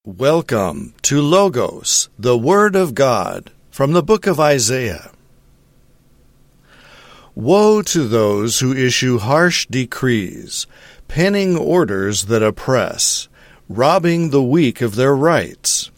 Welcome to Logos, the Word of God, from the book of Isaiah. Woe to those who issue harsh decrees, penning orders that oppress, robbing the weak of their rights.